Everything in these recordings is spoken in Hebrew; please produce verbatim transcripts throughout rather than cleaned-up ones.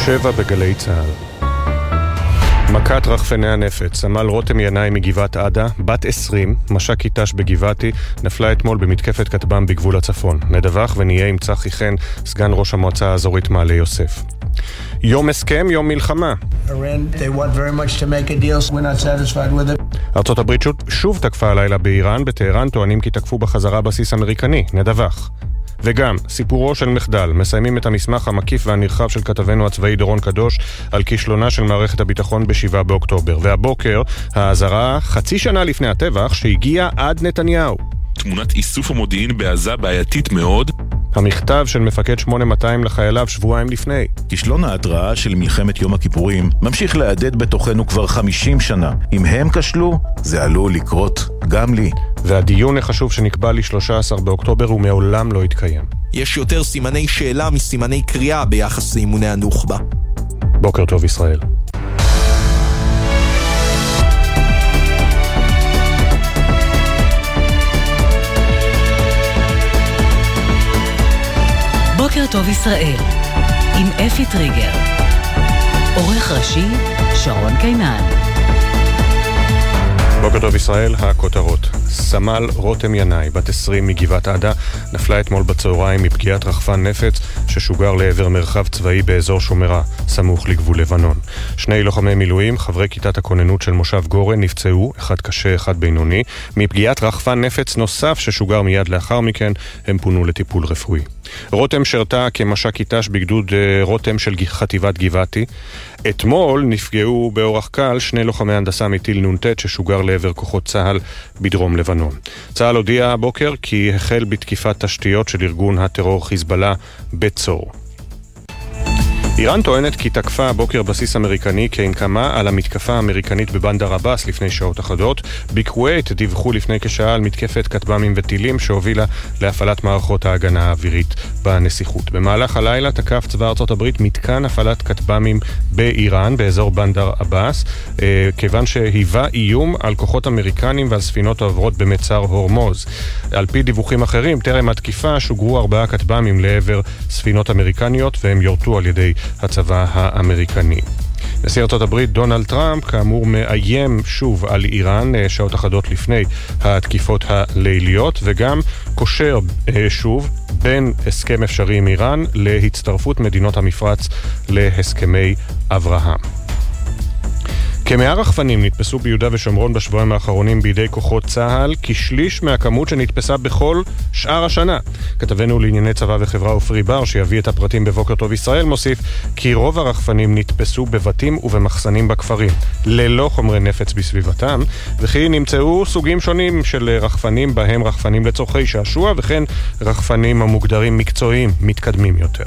שבע בגלי צהל. מכת רחפני הנפץ, סמל רותם ינאי מגבעת עדה, בת עשרים, מש"ק ת"ש בגבעתי, נפלה אתמול במתקפת כטב"ם בגבול הצפון. נדווח ונהיה עם צחי חן, סגן ראש המועצה האזורית מעלה יוסף. יום הסכם, יום מלחמה. ארצות הברית שוב תקפה הלילה באיראן, בטהרן טוענים כי תקפו בחזרה בסיס אמריקני. נדווח. וגם, סיפורו של מחדל, מסיימים את המסמך המקיף והנרחב של כתבנו הצבאי דורון קדוש על כישלונה של מערכת הביטחון בשבעה באוקטובר. והבוקר, האזהרה חצי שנה לפני הטבח שהגיע עד נתניהו. תמונת איסוף המודיעין בעזה בעייתית מאוד. המכתב של מפקד שמונה מאתיים לחייליו שבועיים לפני. כישלון ההתראה של מלחמת יום הכיפורים ממשיך להדהד בתוכנו כבר חמישים שנה. אם הם כשלו, זה עלול לקרות גם לי. והדיון החשוב שנקבע ל-שלושה עשר באוקטובר הוא מעולם לא התקיים. יש יותר סימני שאלה מסימני קריאה ביחס לאימוני הנוח'בה. בוקר טוב ישראל. בוקר טוב ישראל, עם אפי טריגר. עורך ראשי, שרון קינן. בוקר טוב ישראל, הכותרות. סמל רותם ינאי, בת עשרים מגבעת עדה, נפלה אתמול בצהריים מפגיעת רחפן נפץ ששוגר לעבר מרחב צבאי באזור שומרה, סמוך לגבול לבנון. שני לוחמי מילואים, חברי כיתת הכוננות של מושב גורן, נפצעו, אחד קשה, אחד בינוני. מפגיעת רחפן נפץ נוסף ששוגר מיד לאחר מכן, הם פונו לטיפול רפואי. רותם שרתה כמש"ק ת"ש בגדוד רותם של חטיבת גבעתי. אתמול נפגעו באורח קל שני לוחמי הנדסה מטיל נ"ט ששוגר לעבר כוחות צה"ל בדרום לבנון. צה"ל הודיע הבוקר כי החל בתקיפת תשתיות של ארגון הטרור חיזבאללה בצור. איראן טוענת כי תקפה הבוקר בסיס אמריקני כהנקמה על המתקפה האמריקנית בבנדר עבאס לפני שעות אחדות. בכווית דיווחו לפני כשעה על מתקפת כטב"מים וטילים שהובילה להפעלת מערכות ההגנה האווירית בנסיכות. במהלך הלילה תקף צבא ארצות הברית מתקן הפעלת כטב"מים באיראן באזור בנדר עבאס, אה, כיוון שהיווה איום על כוחות אמריקנים ועל ספינות העוברות במצר הורמוז. על פי דיווחים אחרים, טרם התקיפה שוגרו ארבעה כטב"מים לעבר ספינות אמריקניות והם יורטו על ידי הצבא האמריקני. נשיא ארצות הברית דונלד טראמפ כאמור מאיים שוב על איראן שעות אחדות לפני התקיפות הליליות, וגם קושר שוב בין הסכם אפשרי עם איראן להצטרפות מדינות המפרץ להסכמי אברהם. כמאה רחפנים נתפסו ביהודה ושומרון בשבועיים האחרונים בידי כוחות צה"ל, כשליש מהכמות שנתפסה בכל שאר השנה. כתבנו לענייני צבא וחברה אופרי בר, שיביא את הפרטים בבוקר טוב ישראל, מוסיף כי רוב הרחפנים נתפסו בבתים ובמחסנים בכפרים, ללא חומרי נפץ בסביבתם, וכי נמצאו סוגים שונים של רחפנים, בהם רחפנים לצורכי שעשוע, וכן רחפנים המוגדרים מקצועיים מתקדמים יותר.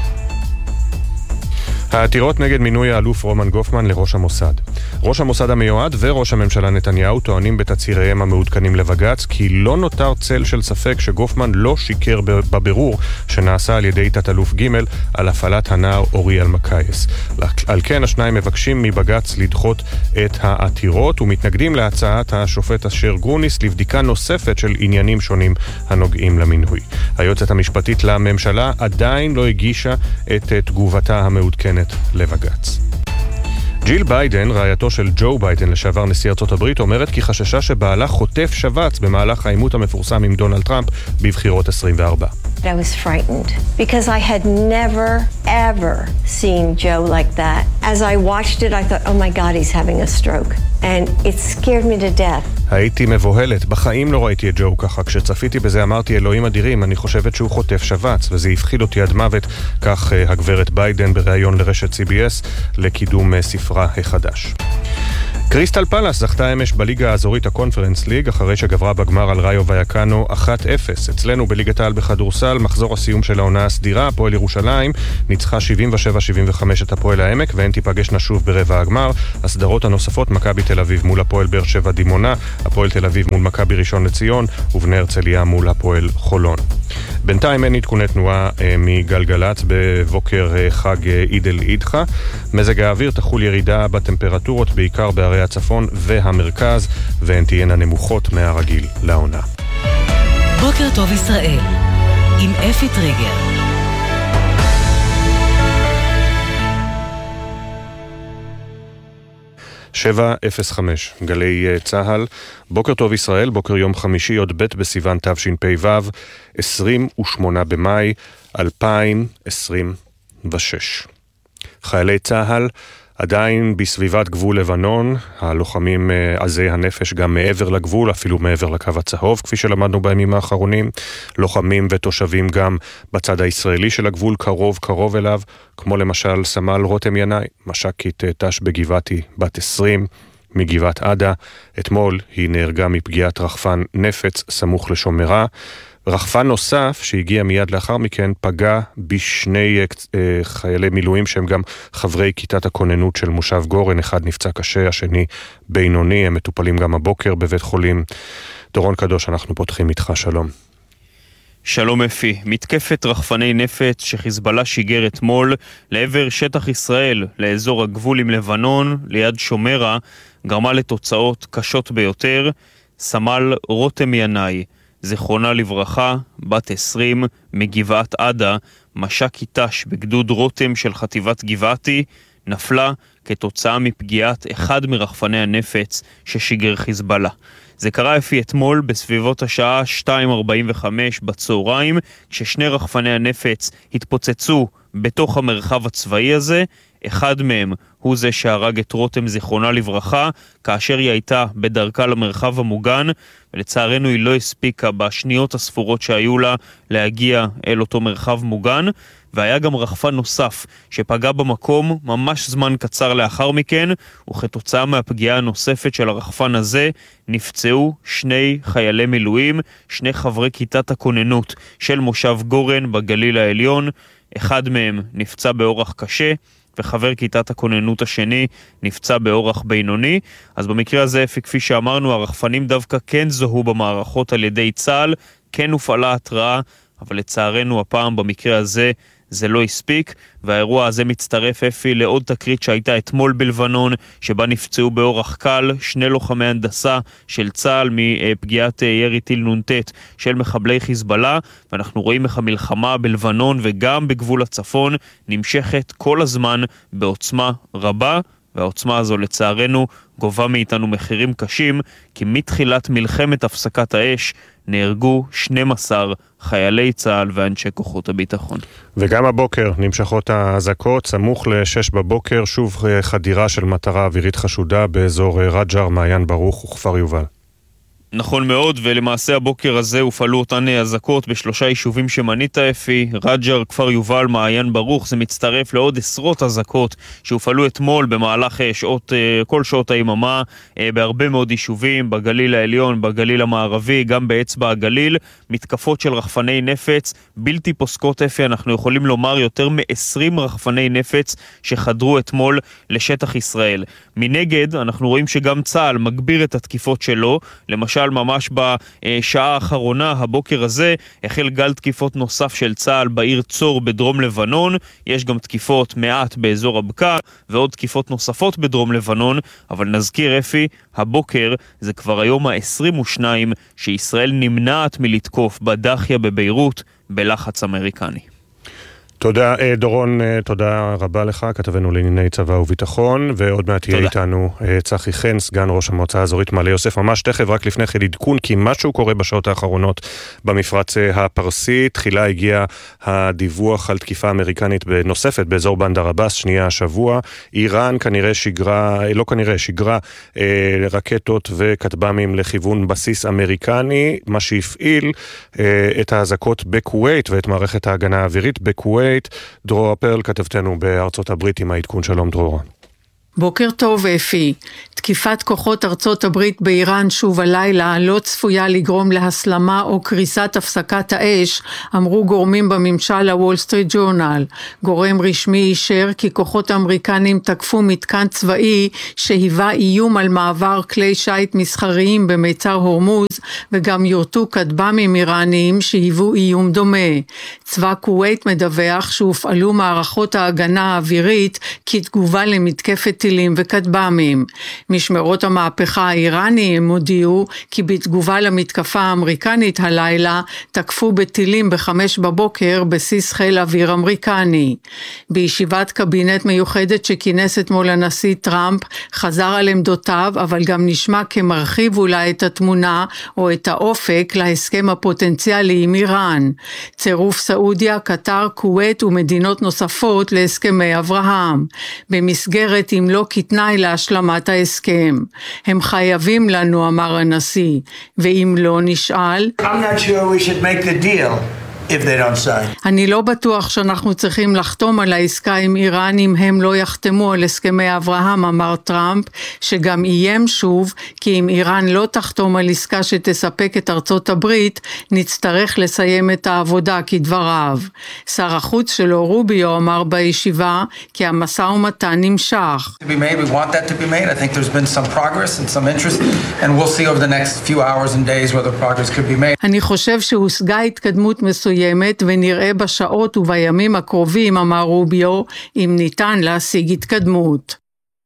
העתירות נגד מינוי האלוף רומן גופמן לראש המוסד. ראש המוסד המיועד וראש הממשלה נתניהו טוענים בתצהיריהם המעודכנים לבג"ץ כי לא נותר צל של ספק שגופמן לא שיקר בבירור שנעשה על ידי תת-אלוף ג' על הפעלת הנער אורי אלמקייס. על כן השניים מבקשים מבג"ץ לדחות את העתירות ומתנגדים להצעת השופט אשר גרוניס לבדיקה נוספת של עניינים שונים הנוגעים למינוי. היועצת המשפטית לממשלה עדיין לא הגישה את תגובתה המעודכנת לבג"ץ. ג'יל ביידן, רעייתו של ג'ו ביידן לשעבר נשיא ארצות הברית, אומרת כי חששה שבעלה חוטף שבץ במהלך העימות המפורסם עם דונלד טראמפ בבחירות עשרים וארבע. I was frightened because I had never ever seen Joe like that. As I watched it, I thought, oh my God, he's having a stroke. And it scared me to death. הייתי מבוהלת, בחיים לא ראיתי את ג'ו ככה. כשצפיתי בזה אמרתי, אלוהים אדירים, אני חושבת שהוא חוטף שבץ, וזה הפחיד אותי עד מוות, כך הגברת ביידן בראיון לרשת סי בי אס לקידום ספרה החדש. קריסטל פלאס זכתה אמש בליגה האזורית הקונפרנס ליג אחרי שגברה בגמר על ראיו ויאקנו אחת אפס. אצלנו בליגת העל בכדורסל, מחזור הסיום של העונה הסדירה, הפועל ירושלים ניצחה שבעים ושבע שבעים וחמש את הפועל העמק, והן תיפגשנה שוב ברבע הגמר. הסדרות הנוספות, מכבי תל אביב מול הפועל באר שבע דימונה, הפועל תל אביב מול מכבי ראשון לציון ובני הרצליה מול הפועל חולון. בינתיים אין עדכוני תנועה אה, מגלגלץ בבוקר אה, חג אה, עיד אל אידחה. מזג האוויר תחול ירידה בטמפרטורות בעיקר בערי הצפון והמרכז, והן תהיינה נמוכות מהרגיל לעונה. בוקר טוב ישראל עם אפי טריגר. שבע אפס חמש, גלי צהל. בוקר טוב ישראל, בוקר יום חמישי, עוד ב' בסיוון תשפ"ו, עשרים ושמונה במאי אלפיים עשרים ושש. חיילי צהל עדיין בסביבת גבול לבנון, הלוחמים עזי הנפש גם מעבר לגבול, אפילו מעבר לקו הצהוב, כפי שלמדנו בימים האחרונים, לוחמים ותושבים גם בצד הישראלי של הגבול, קרוב קרוב אליו, כמו למשל סמל רותם ינאי, מש"קית ת"ש בגבעתי, בת עשרים, מגבעת עדה. אתמול היא נהרגה מפגיעת רחפן נפץ סמוך לשומרה. רחפן נוסף שהגיע מיד לאחר מכן פגע בשני uh, חיילי מילואים שהם גם חברי כיתת הכוננות של מושב גורן, אחד נפצע קשה, השני בינוני, הם מטופלים גם הבוקר בבית חולים. דורון קדוש, אנחנו פותחים איתך, שלום. שלום אפי, מתקפת רחפני נפץ שחיזבאללה שיגר אתמול לעבר שטח ישראל, לאזור הגבול עם לבנון, ליד שומרה, גרמה לתוצאות קשות ביותר. סמל רותם ינאי, זכרונה לברכה, בת עשרים, מגבעת עדה, מש"קית ת"ש בגדוד רותם של חטיבת גבעתי, נפלה כתוצאה מפגיעת אחד מרחפני הנפץ ששיגר חיזבאללה. זה קרה אפי אתמול בסביבות השעה שתיים ארבעים וחמש בצהריים, כששני רחפני הנפץ התפוצצו בתוך המרחב הצבאי הזה. אחד מהם הוא זה שהרג את רותם זיכרונה לברכה, כאשר היא הייתה בדרכה למרחב המוגן, ולצערנו היא לא הספיקה בשניות הספורות שהיו לה להגיע אל אותו מרחב מוגן. והיה גם רחפן נוסף שפגע במקום ממש זמן קצר לאחר מכן, וכתוצאה מהפגיעה הנוספת של הרחפן הזה נפצעו שני חיילי מילואים, שני חברי כיתת הכוננות של מושב גורן בגליל העליון. אחד מהם נפצע באורח קשה, וחבר כיתת הכוננות השני נפצע באורח בינוני. אז במקרה הזה, כפי שאמרנו, הרחפנים דווקא כן זוהו במערכות על ידי צה"ל, כן הופעלה התראה, אבל לצערנו הפעם במקרה הזה זה לא הספיק, והאירוע הזה מצטרף אפי לעוד תקרית שהייתה אתמול בלבנון, שבה נפצעו באורח קל שני לוחמי הנדסה של צה"ל מפגיעת ירי טיל נונטט של מחבלי חיזבאללה, ואנחנו רואים איך המלחמה בלבנון וגם בגבול הצפון נמשכת כל הזמן בעוצמה רבה, והעוצמה הזו לצערנו גובה מאיתנו מחירים קשים, כי מתחילת מלחמת הפסקת האש נהרגו שנים עשר חיילי צה"ל ואנשי כוחות הביטחון. וגם הבוקר נמשכות האזעקות, סמוך לשש בבוקר, שוב חדירה של מטרה אווירית חשודה באזור רג'ר, מעיין ברוך וכפר יובל. נכון מאוד, ולמעשה הבוקר הזה הופעלו אותן אזעקות בשלושה יישובים שמנית אפי, רג'ר, כפר יובל, מעיין ברוך. זה מצטרף לעוד עשרות אזעקות שהופעלו אתמול במהלך שעות, כל שעות היממה, בהרבה מאוד יישובים, בגליל העליון, בגליל המערבי, גם באצבע הגליל. מתקפות של רחפני נפץ בלתי פוסקות אפי, אנחנו יכולים לומר יותר מ-עשרים רחפני נפץ שחדרו אתמול לשטח ישראל. מנגד, אנחנו רואים שגם צה"ל מגביר את התקיפות שלו, למשל ממש בשעה האחרונה, הבוקר הזה, החל גל תקיפות נוסף של צה"ל בעיר צור בדרום לבנון. יש גם תקיפות מעט באזור הבקעה ועוד תקיפות נוספות בדרום לבנון, אבל נזכיר אפי, הבוקר זה כבר היום ה-עשרים ושתיים שישראל נמנעת מלתקוף בדחיה בביירות בלחץ אמריקני. תודה דורון, תודה רבה לך, כתבנו לענייני צבא וביטחון, ועוד מעט יהיה איתנו צחי חן, סגן ראש המועצה האזורית מעלה יוסף. ממש תכף, רק לפני כן עדכון, כי משהו קורה בשעות האחרונות במפרץ הפרסי. תחילה הגיע הדיווח על תקיפה אמריקנית נוספת באזור בנדר עבאס, שנייה השבוע. איראן כנראה שיגרה, לא כנראה, שיגרה אה, רקטות וכטב"מים לכיוון בסיס אמריקני, מה שהפעיל אה, את האזעקות בכווית ואת מערכת ההגנה האווירית בכווית. דרורה פרל, כתבתנו בארצות הברית, עם העדכון. שלום דרורה. בוקר טוב אפי. תקיפת כוחות ארצות הברית באיראן שוב הלילה לא צפויה לגרום להסלמה או קריסת הפסקת האש, אמרו גורמים בממשל הוול סטריט ג'ורנל. גורם רשמי אישר כי כוחות אמריקנים תקפו מתקן צבאי שהיווה איום על מעבר כלי שיט מסחריים במיצר הורמוז, וגם יורטו כטב"מים איראניים שהיוו איום דומה. צבא כווית מדווח שהופעלו מערכות ההגנה האווירית כתגובה למתקפת טילים וכטב"מים. משמרות המהפכה האיראניים הודיעו כי בתגובה למתקפה האמריקנית הלילה תקפו בטילים בחמש בבוקר בסיס חיל אוויר אמריקני. בישיבת קבינט מיוחדת שכינס אתמול הנשיא טראמפ חזר על עמדותיו, אבל גם נשמע כמרחיב אולי את התמונה או את האופק להסכם הפוטנציאלי עם איראן. צירוף סעודיה, קטר, כווית ומדינות נוספות להסכמי אברהם. במסגרת אם לא כתנאי להשלמת ההסכם. הם חייבים לנו, אמר הנשיא, ואם לא נשאל, I'm not sure we should make the deal. If they don't sign. אני לא בטוח שאנחנו צריכים לחתום על העסקה עם איראן אם הם לא יחתמו על הסכמי אברהם, אמר טראמפ, שגם איים שוב כי אם איראן לא תחתום על עסקה שתספק את ארצות הברית, נצטרך לסיים את העבודה כדבריו. שר החוץ שלו רוביו אמר בישיבה כי המשא ומתן נמשך. To be made, we want that to be made. I think there's been some progress and some interest, and we'll see over the next few hours and days whether progress could be made. אני חושב שהושגה התקדמות מסוימת ונראה בשעות ובימים הקרובים, אמר רוביו, אם ניתן להשיג התקדמות.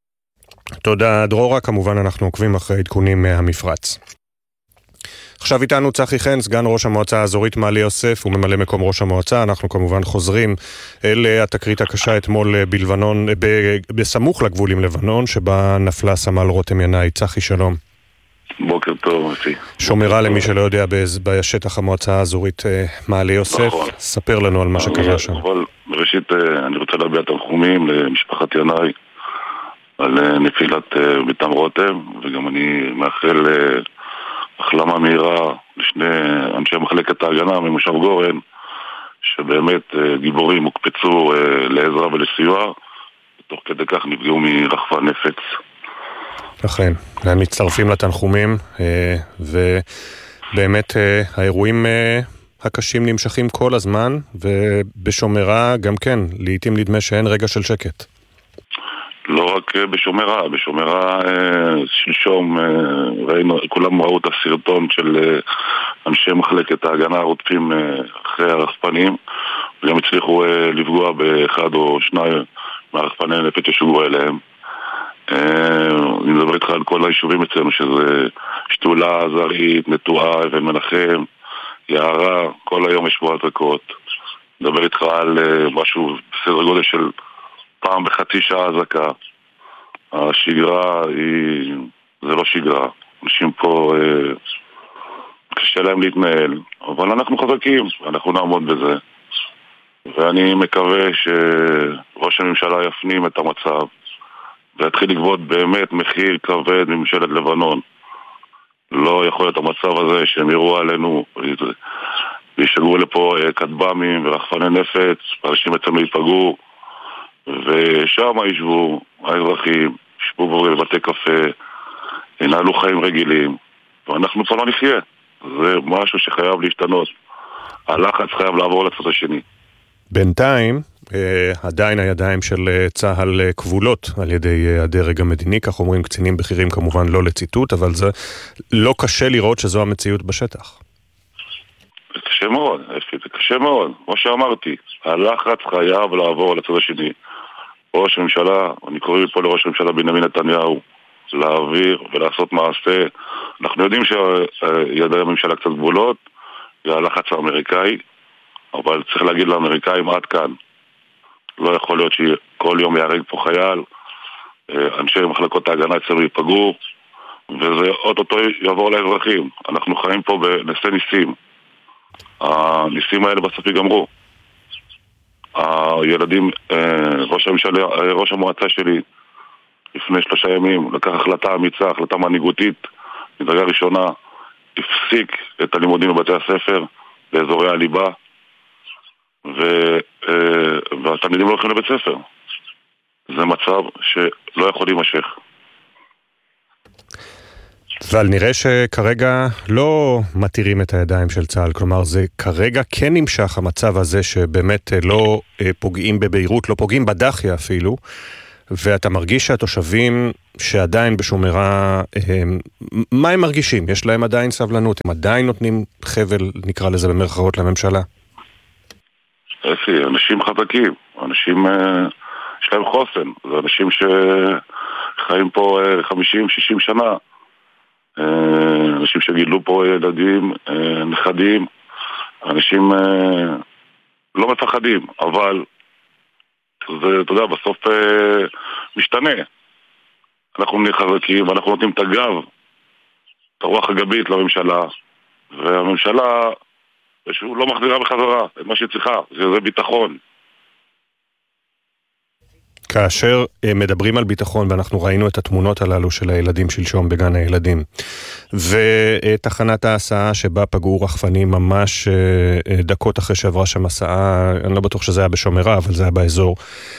תודה דרורה, כמובן אנחנו עוקבים אחרי עדכונים מהמפרץ. עכשיו איתנו צחי חן, סגן ראש המועצה האזורית מעלה יוסף וממלא מקום ראש המועצה. אנחנו כמובן חוזרים אל התקרית הקשה אתמול בלבנון, בסמוך לגבול עם לבנון, שבה נפלה סמל רותם ינאי. צחי, שלום. בוקר טוב, אפי. שומרה למי שלא יודע בשטח המועצה האזורית מעלה יוסף. נכון. ספר לנו על מה שקרה שם. אבל בראשית אני רוצה להביע תנחומים למשפחת ינאי על נפילת בתם רותם, וגם אני מאחל החלמה מהירה לשני אנשי מחלקת ההגנה ממושב גורן, שבאמת גיבורים הוקפצו לעזרה ולסיוע, ותוך כדי כך נפגעו מרחפן נפץ. לכן, הם מצטרפים לתנחומים, ובאמת האירועים הקשים נמשכים כל הזמן, ובשומרה גם כן, לעתים נדמה שאין רגע של שקט. לא רק בשומרה, בשומרה שלשום, ראינו, כולם ראו את הסרטון של אנשי מחלקת ההגנה רודפים אחרי הרחפנים, וגם הצליחו לפגוע באחד או שניים מהרחפני נפץ ששוגרו אליהם. אני מדבר איתך על כל היישובים אצלנו, שזה שתולה, זרעית, נטועה, אבן מנחם, יערה, כל היום יש בו הדרקות. אני מדבר איתך על משהו בסדר גודל של פעם בחצי שעה הזקה. השגרה היא, זה לא שגרה. אנשים פה קשה להם להתנהל, אבל אנחנו חזקים, אנחנו נעמוד בזה. ואני מקווה שראש הממשלה יפנים את המצב והתחיל לגבות באמת מחיר כבד מממשלת לבנון. לא יכול להיות המצב הזה שהם יראו עלינו וישגרו לפה כטב"מים ורחפני נפץ, ואנשים אצלנו ייפגעו, ושם ישבו האזרחים, ישבו בו לבתי קפה, ינהלו חיים רגילים, ואנחנו פה לא נחיה. זה משהו שחייב להשתנות. הלחץ חייב לעבור לצד השני. בינתיים, עדיין הידיים של צהל כבולות על ידי הדרג המדיני, כך אומרים קצינים בכירים, כמובן לא לציטוט, אבל זה לא קשה לראות שזו המציאות בשטח. זה קשה מאוד, זה קשה מאוד. כמו שאמרתי, הלחץ חייב לעבור לצד השני. ראש הממשלה, אני קורא פה לראש הממשלה בנימין נתניהו, להעביר ולעשות מעשה. אנחנו יודעים שידי הממשלה קצת גבולות, והלחץ האמריקאי, אבל צריך להגיד לאמריקאים עד כאן. לא יכול להיות שכל יום יהרג פה חייל, אנשי מחלקות ההגנה אצלנו ייפגעו, וזה אוטוטו יעבור לאזרחים. אנחנו חיים פה בנשא ניסים. הניסים האלה בסוף ייגמרו. הילדים, ראש הממשלה, ראש המועצה שלי, לפני שלושה ימים, לקח החלטה אמיצה, החלטה מנהיגותית, מדרגה ראשונה, הפסיק את הלימודים בבתי הספר, באזורי הליבה, ו... והתלמידים לא הולכים לבית ספר. זה מצב שלא יכול להימשך. אבל נראה שכרגע לא מתירים את הידיים של צה"ל, כלומר זה כרגע כן נמשך המצב הזה שבאמת לא פוגעים בביירות, לא פוגעים בדחיה אפילו, ואתה מרגיש שהתושבים שעדיין בשומרה, מה הם מרגישים? יש להם עדיין סבלנות, הם עדיין נותנים חבל, נקרא לזה במרכאות, לממשלה? אפי, אנשים חזקים, אנשים יש להם חוסן, זה אנשים חיים פה חמישים שישים שנה. אנשים שגידלו פה ילדים, נכדים, אנשים לא מפחדים, אבל זה, אתה יודע, בסוף משתנה. אנחנו נהיה חזקים, ואנחנו נותנים את הגב, את הרוח הגבית לממשלה, והממשלה לא מחזירה בחזרה את מה שצריכה, זה ביטחון. כאשר מדברים על ביטחון, ואנחנו ראינו את התמונות הללו של הילדים שלשום בגן הילדים, ותחנת ההסעה שבה פגעו רחפנים ממש דקות אחרי שעברה שם הסעה, אני לא בטוח שזה היה בשומרה, אבל זה היה באזור,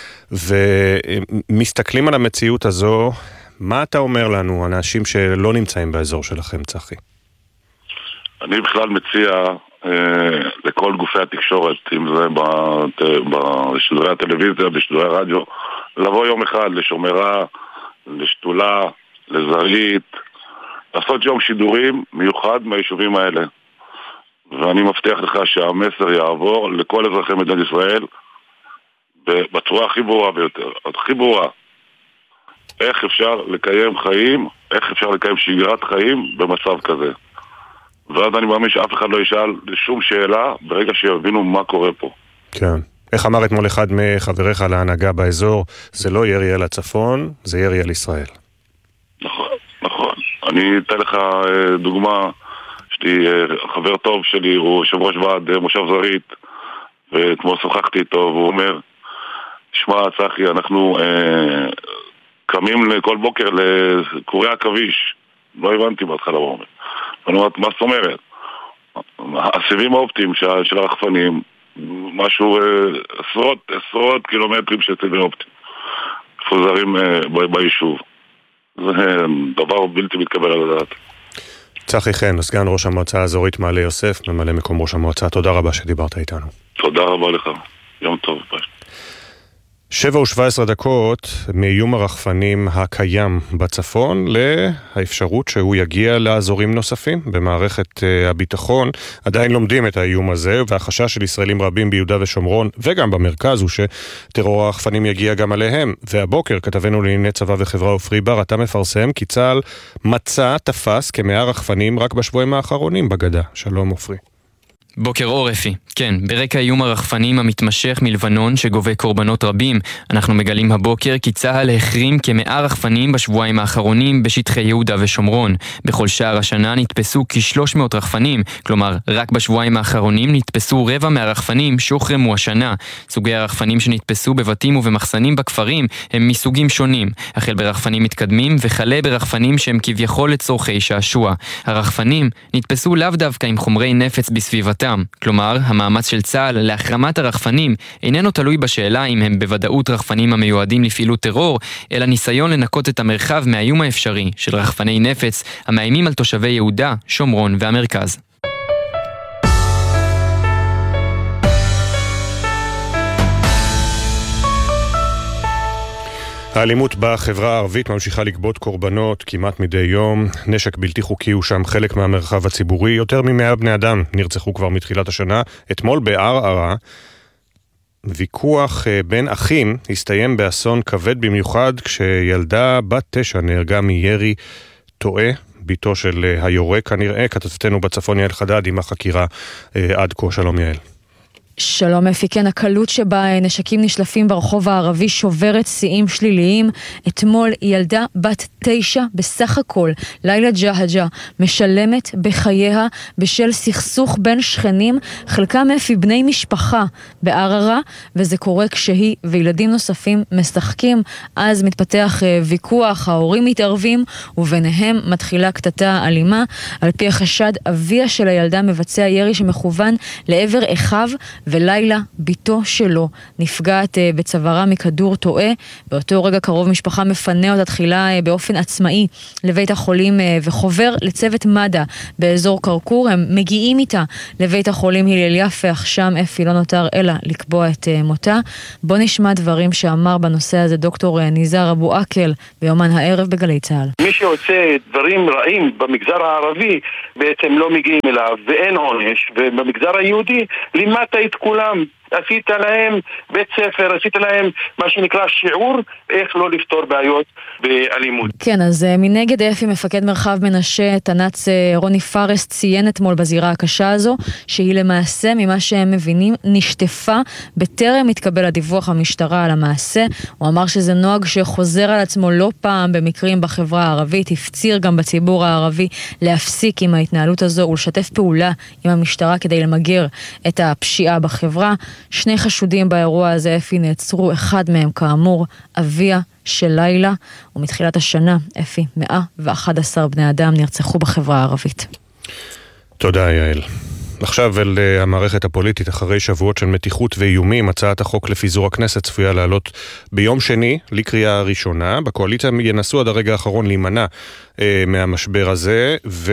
ומסתכלים על המציאות הזו, מה אתה אומר לנו, אנשים שלא נמצאים באזור שלכם, צחי? אני בכלל מציע אה, לכל גופי התקשורת, אם זה בשידורי הטלוויזיה, בשידורי הרדיו, לבוא יום אחד לשומרה, לשתולה, לזרעית, לעשות יום שידורים מיוחד מהיישובים האלה. ואני מבטיח לך שהמסר יעבור לכל אזרחי מדינת ישראל בצורה הכי ברורה ביותר, הכי ברורה. איך אפשר לקיים חיים, איך אפשר לקיים שגרת חיים במצב כזה. ואז אני מאמין שאף אחד לא ישאל שום שאלה ברגע שיבינו מה קורה פה. כן. איך אמר אתמול אחד מחבריך להנהגה באזור, זה לא ירי על הצפון, זה ירי על ישראל. נכון, נכון. אני אתן לך דוגמה, שלי, חבר טוב שלי, הוא יושב ראש ועד מושב זרעית, ואתמול שוחחתי איתו, והוא אומר, שמע, צחי, אנחנו אה, קמים כל בוקר לקורי עכביש. לא הבנתי בהתחלה, הוא אומר. אני אומרת, מה זאת אומרת? הסיבים האופטיים של, של הרחפנים, משהו, אה, עשרות, עשרות קילומטרים של סיבים אופטיים, מפוזרים אה, ב, ביישוב. זה דבר בלתי מתקבל על הדעת. צחי חן, סגן ראש המועצה האזורית מעלה יוסף, ממלא מקום ראש המועצה, תודה רבה שדיברת איתנו. תודה רבה לך, יום טוב, ביי. שבע ושבע עשרה דקות מאיום הרחפנים הקיים בצפון לאפשרות שהוא יגיע לאזורים נוספים במערכת הביטחון. עדיין לומדים את האיום הזה, והחשש של ישראלים רבים ביהודה ושומרון וגם במרכז הוא שטרור הרחפנים יגיע גם עליהם. והבוקר כתבנו לענייני צבא וחברה עופרי בר, אתה מפרסם כי צה"ל מצא, תפס כמאה רחפנים רק בשבועים האחרונים בגדה. שלום עופרי. בוקר אור אפי. כן, ברקע איום הרחפנים המתמשך מלבנון שגובה קורבנות רבים, אנחנו מגלים הבוקר כי צה"ל החרים כמאה רחפנים בשבועיים האחרונים בשטחי יהודה ושומרון. בכל שער השנה נתפסו כ-שלוש מאות רחפנים, כלומר רק בשבועיים האחרונים נתפסו רבע מהרחפנים שהוחרמו השנה. סוגי הרחפנים שנתפסו בבתים ובמחסנים בכפרים הם מסוגים שונים, החל ברחפנים מתקדמים וכלה ברחפנים שהם כביכול לצורכי שעשוע. הרחפנים נתפסו לאו דווקא עם חומרי נפץ בסביבתם. כלומר, המאמץ של צה"ל להחרמת הרחפנים איננו תלוי בשאלה אם הם בוודאות רחפנים המיועדים לפעילות טרור, אלא ניסיון לנקות את המרחב מהאיום האפשרי של רחפני נפץ המאיימים על תושבי יהודה, שומרון והמרכז. האלימות בחברה הערבית ממשיכה לגבות קורבנות כמעט מדי יום. נשק בלתי חוקי הוא שם חלק מהמרחב הציבורי. יותר ממאה בני אדם נרצחו כבר מתחילת השנה. אתמול בערערה, ויכוח בין אחים הסתיים באסון כבד במיוחד כשילדה בת תשע נהרגה מירי טועה. ביתו של היורה כנראה. כתבתנו בצפון יעל חדד עם החקירה עד כה. שלום יעל. שלום אפי, כן, הקלות שבה נשקים נשלפים ברחוב הערבי שוברת שיאים שליליים. אתמול ילדה בת תשע בסך הכל, לילה ג'הג'ה, משלמת בחייה בשל סכסוך בין שכנים, חלקם אפי בני משפחה בערערה, וזה קורה כשהיא וילדים נוספים משחקים. אז מתפתח ויכוח, ההורים מתערבים, וביניהם מתחילה קטטה אלימה. על פי החשד, אביה של הילדה מבצע ירי שמכוון לעבר אחיו, ולילה ביתו שלו נפגעת בצווארה מכדור טועה. באותו רגע קרוב משפחה מפנה אותה תחילה באופן עצמאי לבית החולים וחובר לצוות מד"א באזור קרקור. הם מגיעים איתה לבית החולים הלל יפה, אך שם אפי לא נותר אלא לקבוע את מותה. בוא נשמע דברים שאמר בנושא הזה דוקטור ניזר אבו עקל ביומן הערב בגלי צה"ל. מי שעושה דברים רעים במגזר הערבי בעצם לא מגיעים אליו ואין עונש, ובמגזר היהודי לימדת את כולם עשית להם בית ספר, עשית להם מה שנקרא שיעור איך לא לפתור בעיות באלימות. כן, אז מנגד אפי מפקד מרחב מנשה, תנ"צ רוני פרס ציין אתמול בזירה הקשה הזו, שהיא למעשה ממה שהם מבינים נשטפה בטרם מתקבל הדיווח המשטרה על המעשה. הוא אמר שזה נוהג שחוזר על עצמו לא פעם במקרים בחברה הערבית, הפציר גם בציבור הערבי להפסיק עם ההתנהלות הזו ולשתף פעולה עם המשטרה כדי למגר את הפשיעה בחברה. שני חשודים באירוע הזה אפי נעצרו, אחד מהם כאמור אביה של לילה, ומתחילת השנה אפי מאה ואחד עשר בני אדם נרצחו בחברה הערבית. תודה יעל. עכשיו אל המערכת הפוליטית. אחרי שבועות של מתיחות ואיומים, הצעת החוק לפיזור הכנסת צפויה לעלות ביום שני לקריאה ראשונה. בקואליציה ינסו עד הרגע האחרון להימנע אה, מהמשבר הזה,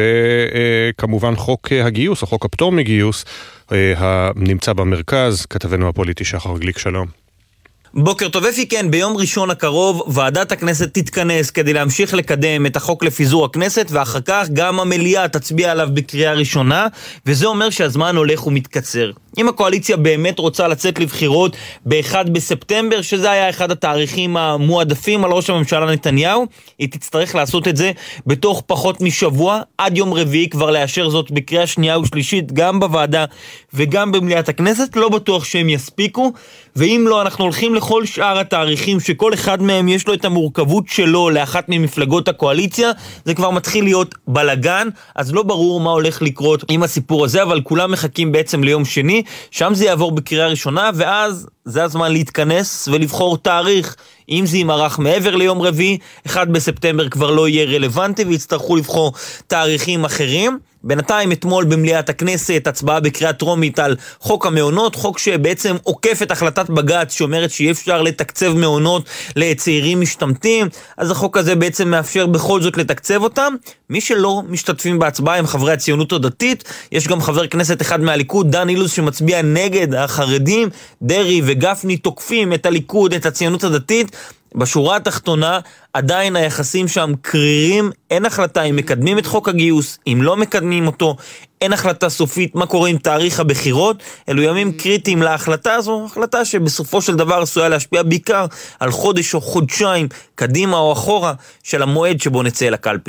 וכמובן חוק הגיוס, או חוק הפטור מגיוס, אה, הנמצא במרכז. כתבנו הפוליטי שחר גליק, שלום. בוקר טוב אפי, כן, ביום ראשון הקרוב ועדת הכנסת תתכנס כדי להמשיך לקדם את החוק לפיזור הכנסת, ואחר כך גם המליאה תצביע עליו בקריאה ראשונה, וזה אומר שהזמן הולך ומתקצר. אם הקואליציה באמת רוצה לצאת לבחירות ב-אחד בספטמבר, שזה היה אחד התאריכים המועדפים על ראש הממשלה נתניהו, היא תצטרך לעשות את זה בתוך פחות משבוע, עד יום רביעי כבר לאשר זאת בקריאה שנייה ושלישית, גם בוועדה וגם במליאת הכנסת. לא בטוח שהם יספיקו, ואם לא, אנחנו הולכים לכל שאר התאריכים שכל אחד מהם יש לו את המורכבות שלו לאחת ממפלגות הקואליציה. זה כבר מתחיל להיות בלגן, אז לא ברור מה הולך לקרות עם הסיפור הזה, אבל כולם מחכים בעצם ליום שני, שם זה יעבור בקריאה ראשונה, ואז זה הזמן להתכנס ולבחור תאריך. אם זה ימרח מעבר ליום רביעי, אחד בספטמבר כבר לא יהיה רלוונטי, ויצטרכו לבחור תאריכים אחרים. בינתיים אתמול במליאת הכנסת הצבעה בקריאה טרומית על חוק המעונות, חוק שבעצם עוקף את החלטת בג"ץ שאומרת שאי אפשר לתקצב מעונות לצעירים משתמטים, אז החוק הזה בעצם מאפשר בכל זאת לתקצב אותם. מי שלא משתתפים בהצבעה הם חברי הציונות הדתית, יש גם חבר כנסת אחד מהליכוד, דן אילוז, שמצביע נגד החרדים. דרי וגפני תוקפים את הליכוד, את הציונות הדתית. בשורה התחתונה עדיין היחסים שם קרירים, אין החלטה אם מקדמים את חוק הגיוס, אם לא מקדמים אותו, אין החלטה סופית מה קורה עם תאריך הבחירות. אלו ימים קריטיים להחלטה הזו, החלטה שבסופו של דבר עשויה להשפיע בעיקר על חודש או חודשיים קדימה או אחורה של המועד שבו נצא לקלפי.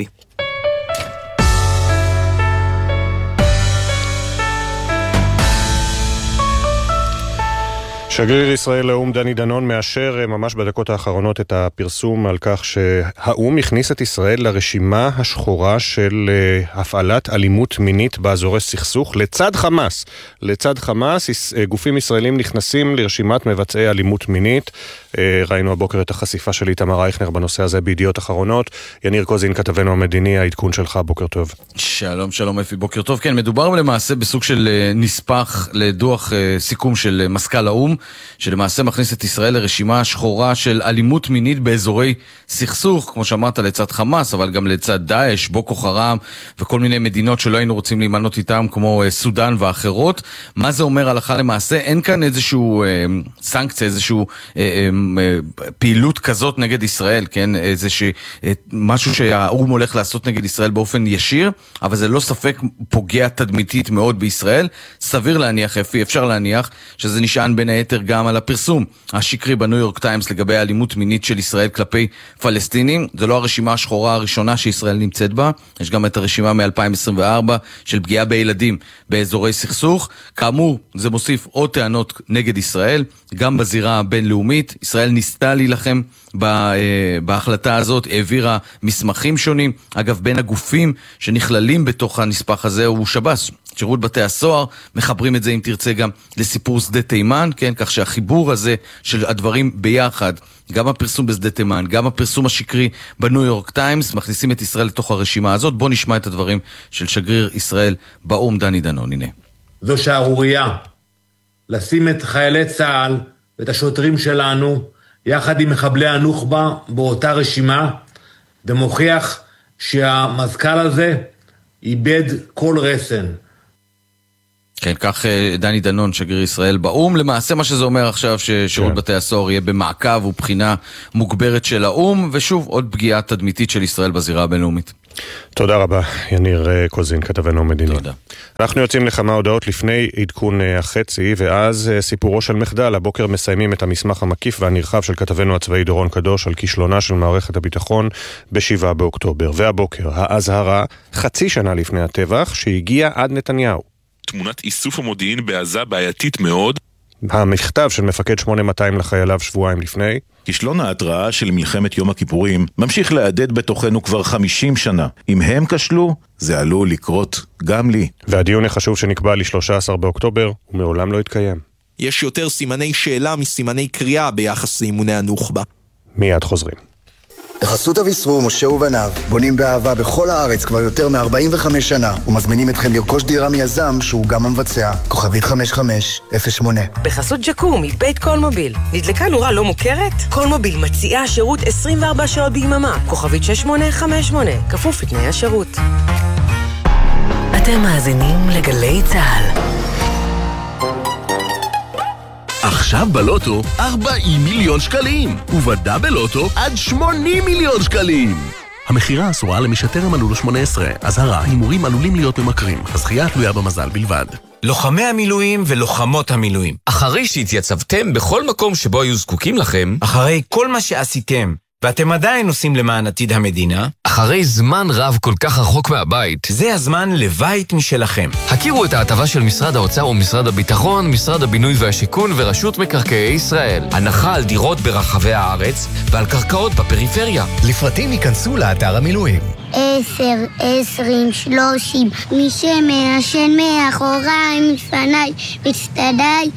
שגריר ישראל לאום דני דנון מאשר ממש בדקות האחרונות את הפרסום על כך שהאום הכניס את ישראל לרשימה השחורה של הפעלת אלימות מינית באזורי סכסוך לצד חמאס. לצד חמאס גופים ישראלים נכנסים לרשימת מבצעי אלימות מינית. ראינו הבוקר את החשיפה של איתמר אייכנר בנושא הזה בידיעות אחרונות. יניר קוזין, כתבנו המדיני, העדכון שלך, בוקר טוב. שלום, שלום אפי, בוקר טוב. כן, מדובר למעשה בסוג של נספח לדוח סיכום של מזכ"ל האום, שלמעשה מכניס את ישראל לרשימה שחורה של אלימות מינית באזורי סכסוך, כמו שאמרת, לצד חמאס, אבל גם לצד דאעש, בוקו חרם וכל מיני מדינות שלא היינו רוצים להימנות איתם, כמו סודן ואחרות. מה זה אומר הלכה למעשה? אין כאן איזשהו אה, סנקציה, איזשהו אה, אה, פעילות כזאת נגד ישראל, כן? איזשהו אה, משהו שהאום הולך לעשות נגד ישראל באופן ישיר, אבל זה לא ספק פוגע תדמיתית מאוד בישראל. סביר להניח, אפי, אפשר להניח שזה נשען בין היתר גם על הפרסום השקרי בניו יורק טיימס לגבי האלימות מינית של ישראל כלפי פלסטינים. זה לא הרשימה השחורה הראשונה שישראל נמצאת בה, יש גם את הרשימה מ-אלפיים עשרים וארבע של פגיעה בילדים באזורי סכסוך. כאמור, זה מוסיף עוד טענות נגד ישראל, גם בזירה הבינלאומית. ישראל ניסתה להילחם בהחלטה הזאת, העבירה מסמכים שונים. אגב, בין הגופים שנכללים בתוך הנספח הזה הוא שב"ס, שירות בתי הסוהר. מחברים את זה, אם תרצה, גם לסיפור שדה תימן, כן? כך שהחיבור הזה של הדברים ביחד, גם הפרסום בשדה תימן, גם הפרסום השקרי בניו יורק טיימס, מכניסים את ישראל לתוך הרשימה הזאת. בוא נשמע את הדברים של שגריר ישראל באום דני דנון. הנה. זו שערוריה לשים את חיילי צה"ל ואת השוטרים שלנו יחד עם מחבלי הנוח'בה באותה רשימה, ומוכיח שהמזכ"ל הזה איבד כל רסן. כן, כך דני דנון, שגריר ישראל באום. למעשה מה שזה אומר עכשיו, ששירות בתי הסוהר יהיה במעקב ובחינה מוגברת של האום, ושוב עוד פגיעה תדמיתית של ישראל בזירה הבינלאומית. תודה רבה, יניר קוזין, כתבנו המדיני. תודה. אנחנו יוצאים לכמה הודעות לפני עדכון החצי, ואז סיפורו של מחדל. הבוקר מסיימים את המסמך המקיף והנרחב של כתבנו הצבאי דורון קדוש על כישלונה של מערכת הביטחון בשבעה באוקטובר. והבוקר, האזהרה, חצי שנה לפני הטבח, שהגיע עד נתניהו. תמונת איסוף המודיעין בעזה בעייתית מאוד. המכתב של מפקד שמונה מאתיים לחייליו שבועיים לפני. כישלון ההתראה של מלחמת יום הכיפורים ממשיך להדהד בתוכנו כבר חמישים שנה. אם הם כשלו, זה עלול לקרות גם לי. והדיון החשוב שנקבע ל-שלושה עשר באוקטובר, הוא מעולם לא התקיים. יש יותר סימני שאלה מסימני קריאה ביחס לאימוני הנוח'בה. מיד חוזרים. בחסות אביסרו, משה ובניו, בונים באהבה בכל הארץ כבר יותר מ-ארבעים וחמש שנה, ומזמינים אתכם לרכוש דירה מיזם שהוא גם המבצע. כוכבית חמש חמש אפס שמונה. בחסות ג'קום, מבית קולמוביל. נדלקה נורה לא מוכרת? קולמוביל מציעה שירות עשרים וארבע שעות ביממה. כוכבית שש שמונה חמש שמונה. כפוף לתנאי השירות. אתם מאזינים לגלי צהל. עכשיו בלוטו ארבעים מיליון שקלים, ובדאבל לוטו עד שמונים מיליון שקלים. המחירה אסורה למי שטרם מלאו לו שמונה עשרה. אזהרה, הימורים עלולים להיות ממכרים. הזכייה תלויה במזל בלבד. לוחמי המילואים ולוחמות המילואים, אחרי שהתייצבתם בכל מקום שבו היו זקוקים לכם, אחרי כל מה שעשיתם ואתם עדיין עושים למען עתיד המדינה, אחרי זמן רב כל כך רחוק מהבית, זה הזמן לבית משלכם. הכירו את ההטבה של משרד האוצר ומשרד הביטחון, משרד הבינוי והשיכון ורשות מקרקעי ישראל. הנחה על דירות ברחבי הארץ ועל קרקעות בפריפריה. לפרטים ייכנסו לאתר המילואים. עשר, עשרים, שלושים, מי שמעשן מאחוריי, מפניי, מצטדיי,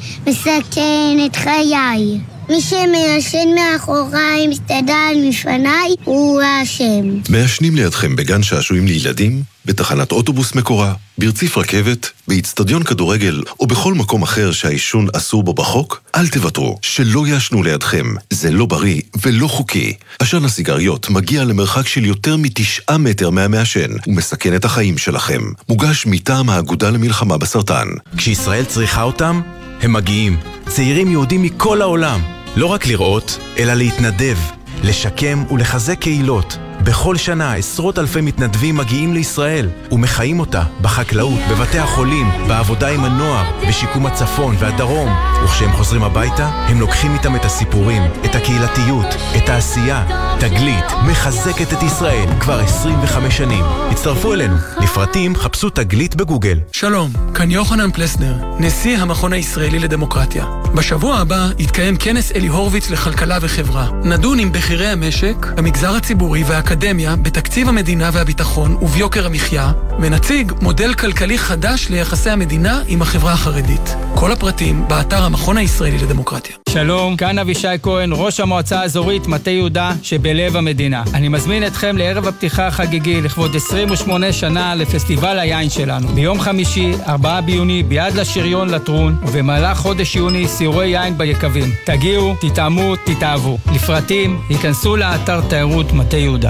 מסכן את חיי. מי שמעשן מאחוריי, מסתדל מפניי, הוא האשם. מעשנים לידכם בגן שעשועים לילדים, בתחנת אוטובוס מקורה, ברציף רכבת, באצטדיון כדורגל או בכל מקום אחר שהעישון אסור בו בחוק, אל תוותרו, שלא יעשנו לידכם. זה לא בריא ולא חוקי. עשן הסיגריות מגיע למרחק של יותר מתשעה מטר מהמעשן ומסכן את החיים שלכם. מוגש מטעם האגודה למלחמה בסרטן. כשישראל צריכה אותם, הם מגיעים. צעירים יהודים מכל העולם. לא רק לראות, אלא להתנדב, לשקם ולחזק קהילות. בכל שנה עשרות אלפי מתנדבים מגיעים לישראל ומחיים אותה בחקלאות, בבתי החולים, בעבודה עם הנוער, בשיקום הצפון והדרום. וכשהם חוזרים הביתה, הם לוקחים איתם את הסיפורים, את הקהילתיות, את העשייה. תגלית מחזקת את ישראל כבר עשרים וחמש שנים. הצטרפו אלינו. לפרטים חפשו תגלית בגוגל. שלום, כאן יוחנן פלסנר, נשיא המכון הישראלי לדמוקרטיה. בשבוע הבא יתקיים כנס אלי הורביץ לכלכלה וחברה. נדון עם בכירי המשק, המגזר הציבורי והאקדמיה בתקציב המדינה והביטחון וביוקר המחיה, ונציג מודל כלכלי חדש ליחסי המדינה עם החברה החרדית. כל הפרטים באתר המכון הישראלי לדמוקרטיה. שלום, כאן אבישי כהן, ראש המועצה האזורית מטה יהודה שבלב המדינה. אני מזמין אתכם לערב הפתיחה החגיגי לכבוד עשרים ושמונה שנה לפסטיבל היין שלנו. ביום חמישי, ארבעה ביוני, ביד לשריון לטרון, ובמהלך חודש יוני סיורי יין ביקבים. תגיעו, תטעמו, תתאהבו. לפרטים, ייכנסו לאתר תיירות מטה יהודה.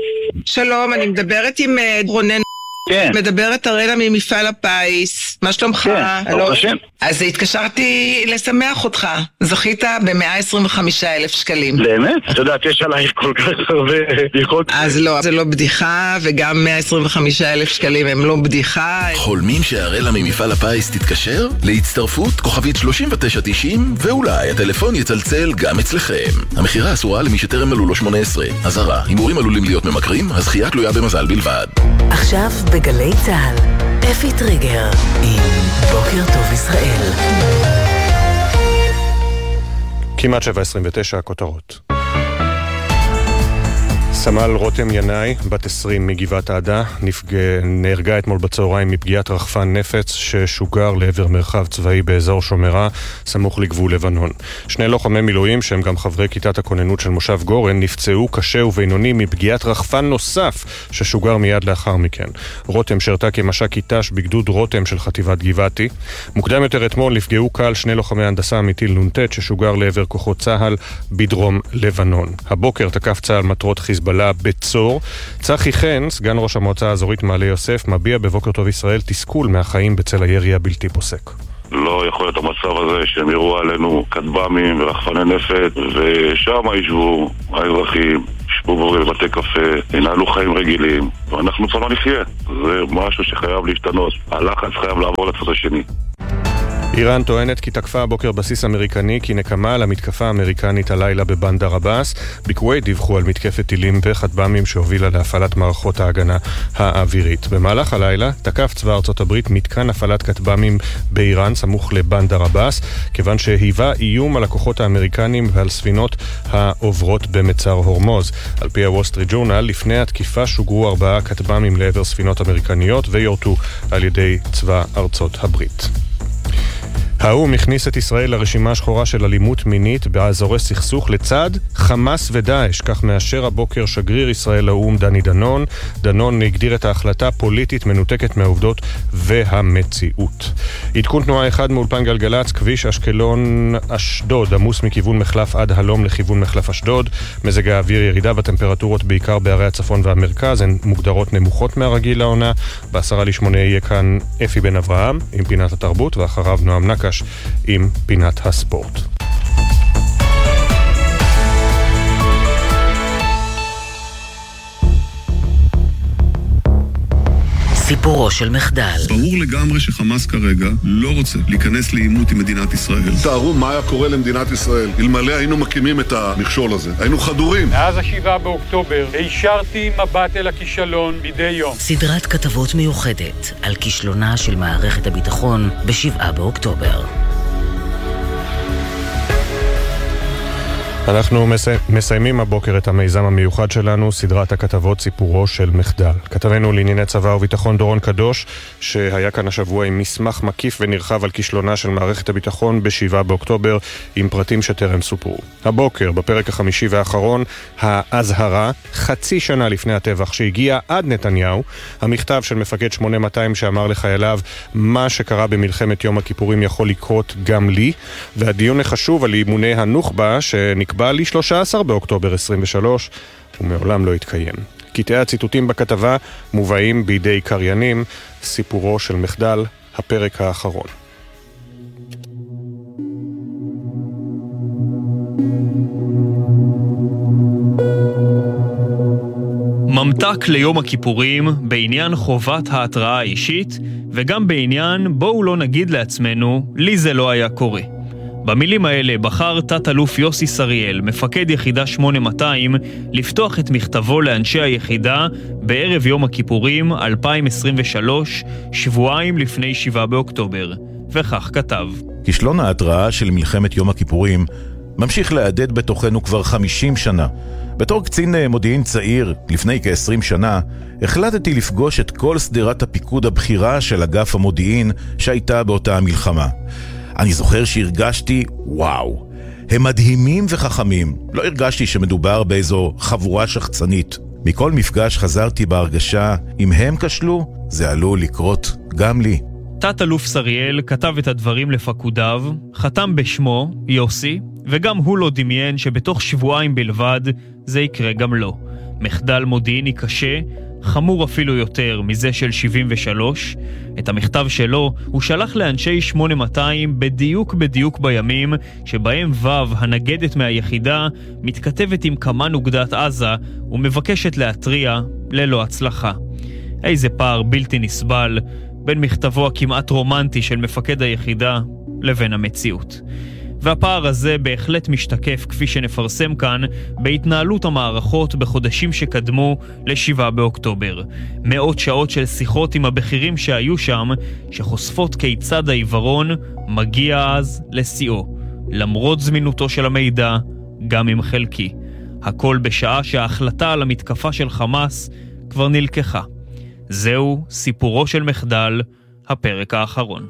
שלום, אני מדברת עם רונן. כן. מדברת ארנה ממפעל הפיס. מה שלומך? כן, ברוך השם. אז התקשרתי לשמח אותך. זכית ב-מאה עשרים וחמישה אלף שקלים. באמת? את יודעת, יש עלייך כל כך הרבה בדיחות. אז לא, זה לא בדיחה, וגם מאה עשרים וחמישה אלף שקלים הם לא בדיחה. חולמים שהרלה ממפעל הפיס תתקשר? להצטרפות כוכבית שלושים ותשע תשעים, ואולי הטלפון יצלצל גם אצלכם. המחירה אסורה למי שטרם מלאו לו שמונה עשרה. אזהרה, הימורים עלולים להיות ממכרים, הזכייה תלויה במזל בלבד. עכשיו בגלי צהל, אפי טריגר עם בוקר טוב ישראל. כמעט שבע עשרים ותשע, הכותרות. סמל רותם ינאי, בת עשרים מגבעת עדה, נפג... נהרגה אתמול בצהריים מפגיעת רחפן נפץ ששוגר לעבר מרחב צבאי באזור שומרה, סמוך לגבול לבנון. שני לוחמי מילואים, שהם גם חברי כיתת הכוננות של מושב גורן, נפצעו קשה ובינוני מפגיעת רחפן נוסף ששוגר מיד לאחר מכן. רותם שרתה כמש"ק כיתש בגדוד רותם של חטיבת גבעתי. מוקדם יותר אתמול נפגעו קל שני לוחמי הנדסה מטיל נונטט ששוגר לעבר כוחות צהל בדרום לבנון. הבוקר תקף צהל מטרות חיזבאללה בצור. צחי חן, סגן ראש המועצה האזורית מעלה יוסף, מביע בבוקר טוב ישראל תסכול מהחיים בצל הירי הבלתי פוסק. לא יכול להיות המצב הזה שהם יראו עלינו כטב"מים ורחפני נפץ ושם ישבו האזרחים, ישבו בבתי קפה, ינהלו חיים רגילים, ואנחנו כבר לא נחיה. זה משהו שחייב להשתנות. הלחץ חייב לעבור לצד השני. איראן טוענת כי תקפה הבוקר בסיס אמריקני כנקמה על המתקפה האמריקנית הלילה בבנדר עבאס. בכווית דיווחו על מתקפת טילים וכטב"מים שהובילה להפעלת מערכות ההגנה האווירית. במהלך הלילה תקף צבא ארצות הברית מתקן הפעלת כטב"מים באיראן סמוך לבנדר עבאס, כיוון שהיווה איום על הכוחות האמריקנים ועל ספינות העוברות במצר הורמוז. על פי הוול סטריט ג'ורנל, לפני התקיפה שוגרו ארבעה כטב"מים לעבר ספינות אמריקניות ויורטו על ידי צבא ארצות הברית. האו"ם הכניס את ישראל לרשימה השחורה של אלימות מינית באזורי סכסוך לצד חמאס ודאעש, כך מאשר הבוקר שגריר ישראל לאו"ם דני דנון. דנון הגדיר את ההחלטה פוליטית מנותקת מהעובדות והמציאות. עדכון תנועה אחד מאולפן גלגלץ, כביש אשקלון אשדוד עמוס מכיוון מחלף עד הלום לכיוון מחלף אשדוד. מזג האוויר ירידה בטמפרטורות בעיקר בערי הצפון והמרכז, הן מוגדרות נמוכות מהרגיל לעונה. בעשרה לשמונה יהיה כאן אפי בן אברהם עם פינת התרבות, ואחריו נועם נקש עם פינת הספורט. סיפורו של מחדל. ברור לגמרי שחמאס כרגע לא רוצה להיכנס לעימות עם מדינת ישראל. תארו מה היה קורה למדינת ישראל אלמלא היינו מקימים את המכשול הזה. היינו חדורים. מאז השבעה באוקטובר הישרתי מבט אל הכישלון מדי יום. סדרת כתבות מיוחדת על כישלונה של מערכת הביטחון בשבעה באוקטובר. אנחנו מסיימים הבוקר את המיזם המיוחד שלנו, סדרת הכתבות סיפורו של מחדל. כתבנו לענייני צבא וביטחון דורון קדוש, שהיה כאן השבוע עם מסמך מקיף ונרחב על כישלונה של מערכת הביטחון בשבעה באוקטובר, עם פרטים שטרם סופרו. הבוקר, בפרק החמישי והאחרון, ההזהרה, חצי שנה לפני הטבח שהגיע עד נתניהו, המכתב של מפקד שמונה מאתיים שאמר לחייליו, מה שקרה במלחמת יום הכיפורים יכול לקרות גם לי, והדיון החשוב על אימוני הנוח'בה שנקבע בא ל-שלושה עשר באוקטובר עשרים ושלוש ומעולם לא התקיים. קטעי הציטוטים בכתבה מובאים בידי קריינים, סיפורו של מחדל, הפרק האחרון. ממתק ליום הכיפורים בעניין חובת ההתראה האישית, וגם בעניין בואו לא נגיד לעצמנו, לי זה לא היה קורה. במילים האלה בחר תת-אלוף יוסי סריאל, מפקד יחידה שמונה מאתיים, לפתוח את מכתבו לאנשי היחידה בערב יום הכיפורים אלפיים עשרים ושלוש, שבועיים לפני שבעה באוקטובר. וכך כתב: כישלון ההתראה של מלחמת יום הכיפורים ממשיך להדהד בתוכנו כבר חמישים שנה. בתור קצין מודיעין צעיר, לפני כ-עשרים שנה, החלטתי לפגוש את כל סדרת הפיקוד הבכירה של אגף המודיעין שהייתה באותה המלחמה. אני זוכר שהרגשתי, וואו, הם מדהימים וחכמים. לא הרגשתי שמדובר באיזו חבורה שחצנית. מכל מפגש חזרתי בהרגשה, אם הם כשלו, זה עלול לקרות גם לי. תת-אלוף סריאל כתב את הדברים לפקודיו, חתם בשמו, יוסי, וגם הוא לא דמיין שבתוך שבועיים בלבד זה יקרה גם לו. מחדל מודיעיני קשה, חמור אפילו יותר מזה של שבעים ושלוש. את המכתב שלו הוא שלח לאנשי שמונה מאתיים בדיוק בדיוק בימים שבהם וו, הנגדת מהיחידה, מתכתבת עם כמה נוגדת עזה ומבקשת להטריע ללא הצלחה. איזה פער בלתי נסבל בין מכתבו הכמעט רומנטי של מפקד היחידה לבין המציאות. והפער הזה בהחלט משתקף, כפי שנפרסם כאן, בהתנהלות המערכות בחודשים שקדמו לשבעה באוקטובר. מאות שעות של שיחות עם הבכירים שהיו שם, שחושפות כיצד העיוורון מגיע אז לשיאו, למרות זמינותו של המידע, גם אם חלקי. הכל בשעה שההחלטה על המתקפה של חמאס כבר נלקחה. זהו סיפורו של מחדל, הפרק האחרון.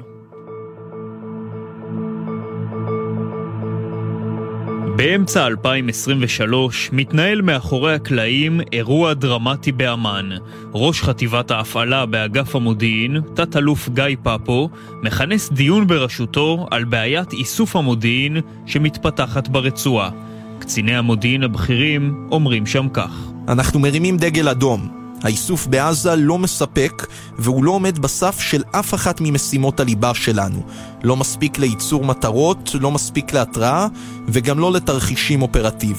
באמצע אלפיים עשרים ושלוש מתנהל מאחורי הקלעים אירוע דרמטי באמן. ראש חטיבת ההפעלה באגף המודיעין, תת-אלוף גיא פאפו, מכנס דיון בראשותו על בעיית איסוף המודיעין שמתפתחת ברצועה. קציני המודיעין הבכירים אומרים שם כך: אנחנו מרימים דגל אדום. האיסוף בעזה לא מספק, והוא לא עומד בסף של אף אחת ממשימות הליבה שלנו. לא מספיק לייצור מטרות, לא מספיק להתראה, וגם לא לתרחישים אופרטיביים.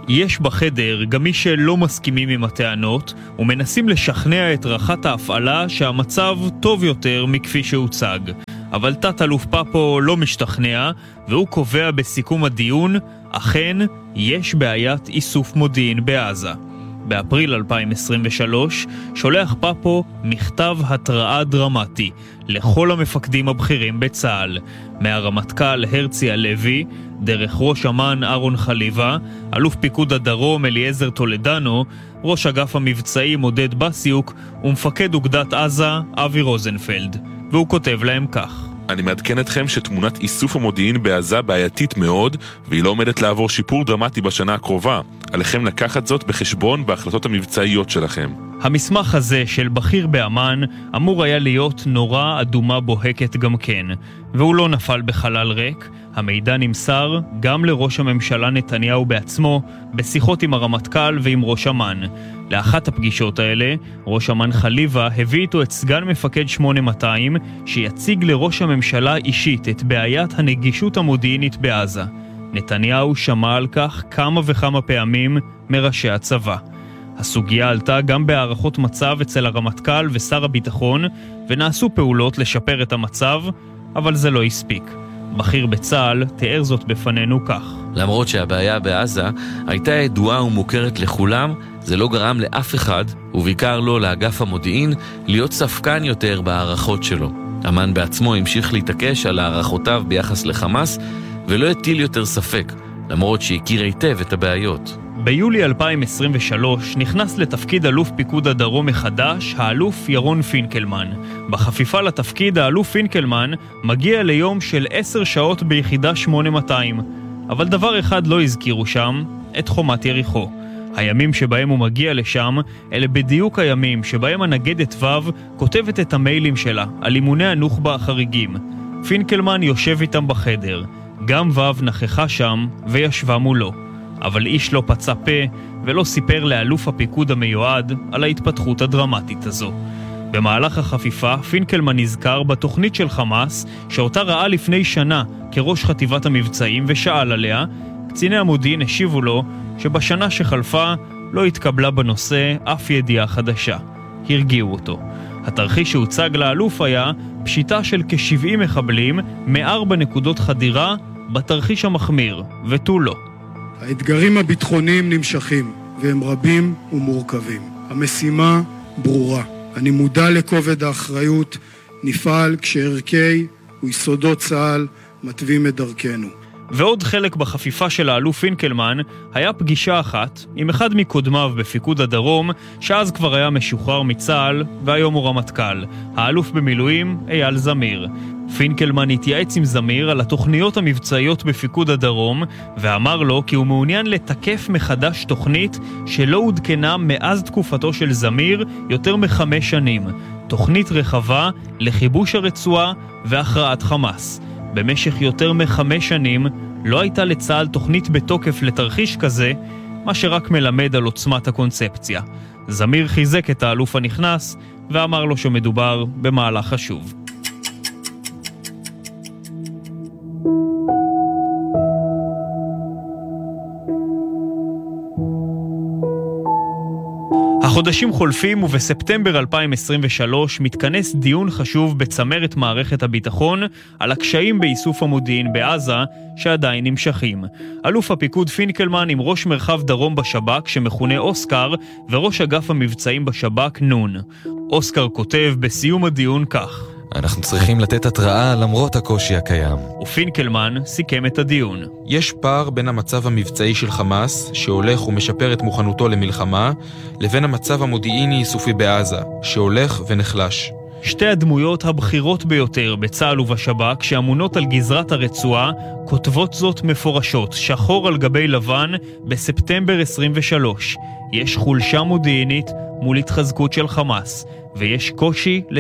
יש בחדר גם מי שלא מסכימים עם הטענות ומנסים לשכנע את רחת ההפעלה שהמצב טוב יותר מכפי שהוצג. אבל תת-אלוף פאפו לא משתכנע, והוא קובע בסיכום הדיון, אכן יש בעיית איסוף מודיעין בעזה. באפריל אלפיים עשרים ושלוש שולח פאפו מכתב התראה דרמטי לכל המפקדים הבכירים בצה"ל, מהרמטכ"ל הרצי הלוי, דרך ראש אמ"ן אהרון חליבה, אלוף פיקוד הדרום אליעזר טולדנו, ראש אגף המבצעים עודד בסיוק ומפקד אוגדת עזה אבי רוזנפלד. והוא כותב להם כך: אני מעדכן אתכם שתמונת איסוף המודיעין בעזה בעייתית מאוד, והיא לא עומדת לעבור שיפור דרמטי בשנה הקרובה. עליכם לקחת זאת בחשבון בהחלטות המבצעיות שלכם. המסמך הזה של בכיר באמן אמור היה להיות נורא אדומה בוהקת גם כן, והוא לא נפל בחלל ריק. המידע נמסר גם לראש הממשלה נתניהו בעצמו בשיחות עם הרמטכ"ל ועם ראש אמ"ן. לאחת הפגישות האלה, ראש אמ"ן חליבה הביא איתו את סגן מפקד שמונה מאתיים שיציג לראש הממשלה אישית את בעיית הנגישות המודיעינית בעזה. נתניהו שמע על כך כמה וכמה פעמים מראשי הצבא. הסוגיה עלתה גם בהערכות מצב אצל הרמטכ"ל ושר הביטחון, ונעשו פעולות לשפר את המצב, אבל זה לא הספיק. בכיר בצה"ל תיאר זאת בפנינו כך: למרות שהבעיה בעזה הייתה ידועה ומוכרת לכולם, זה לא גרם לאף אחד, ובעיקר לא לאגף המודיעין, להיות ספקן יותר בהערכות שלו. אמ"ן בעצמו המשיך להתעקש על הערכותיו ביחס לחמאס, ולא הטיל יותר ספק, למרות שהכיר היטב את הבעיות. ביולי אלפיים עשרים ושלוש נכנס לתפקיד אלוף פיקוד הדרום מחדש, האלוף ירון פינקלמן. בחפיפה לתפקיד, האלוף פינקלמן מגיע ליום של עשר שעות ביחידה שמונה מאתיים. אבל דבר אחד לא הזכירו שם, את חומת יריחו. הימים שבהם הוא מגיע לשם, אלה בדיוק הימים שבהם הנגדת וו כותבת את המיילים שלה על אימוני הנוח'בה החריגים. פינקלמן יושב איתם בחדר. גם וו נכחה שם וישבה מולו. אבל איש לא פצע פה ולא סיפר לאלוף הפיקוד המיועד על ההתפתחות הדרמטית הזו. במהלך החפיפה, פינקלמן נזכר בתוכנית של חמאס, שאותה ראה לפני שנה כראש חטיבת המבצעים ושאל עליה. קציני המודיעין השיבו לו שבשנה שחלפה לא התקבלה בנושא אף ידיעה חדשה. הרגיעו אותו. התרחיש שהוצג לאלוף היה פשיטה של כ-שבעים מחבלים מארבע נקודות חדירה בתרחיש המחמיר, ותו לא. האתגרים הביטחוניים נמשכים, והם רבים ומורכבים. המשימה ברורה. אני מודע לכובד האחריות, נפעל כשערכי ויסודות צה"ל מתווים את דרכנו. ועוד חלק בחפיפה של האלוף פינקלמן היה פגישה אחת עם אחד מקודמיו בפיקוד הדרום, שאז כבר היה משוחרר מצה"ל והיום הוא רמטכ"ל, האלוף במילואים אייל זמיר. פינקלמן התייעץ עם זמיר על התוכניות המבצעיות בפיקוד הדרום, ואמר לו כי הוא מעוניין לתקף מחדש תוכנית שלא עודכנה מאז תקופתו של זמיר יותר מחמש שנים. תוכנית רחבה לכיבוש הרצועה והכרעת חמאס. במשך יותר מחמש שנים לא הייתה לצה"ל תוכנית בתוקף לתרחיש כזה, מה שרק מלמד על עוצמת הקונספציה. זמיר חיזק את האלוף הנכנס ואמר לו שמדובר במהלך חשוב. החודשים חולפים ובספטמבר אלפיים עשרים ושלוש מתכנס דיון חשוב בצמרת מערכת הביטחון על הקשיים באיסוף המודיעין בעזה שעדיין נמשכים. אלוף הפיקוד פינקלמן עם ראש מרחב דרום בשב"כ שמכונה אוסקר וראש אגף המבצעים בשב"כ נון. אוסקר כותב בסיום הדיון כך: אנחנו צריכים לתת התראה למרות הקושי הקיים. ופינקלמן סיכם את הדיון. יש פער בין המצב המבצעי של חמאס, שהולך ומשפר את מוכנותו למלחמה, לבין המצב המודיעיני איסופי בעזה, שהולך ונחלש. שתי הדמויות הבכירות ביותר בצה"ל ובשב"כ שאמונות על גזרת הרצועה כותבות זאת מפורשות, שחור על גבי לבן, בספטמבר עשרים ושלוש. יש חולשה מודיעינית מול התחזקות של חמאס, ויש קושי